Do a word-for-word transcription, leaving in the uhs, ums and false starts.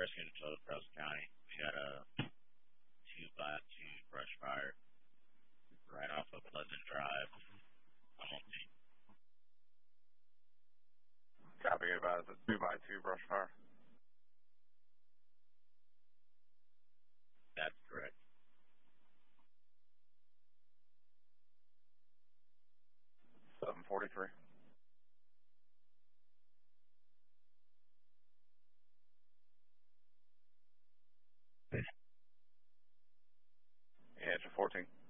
Rescue and Total Cross County. We got a two by two brush fire right off of Pleasant Drive. I'm on scene. Copy, advise a two by two brush fire. That's correct. seven forty-three. Edge of fourteen.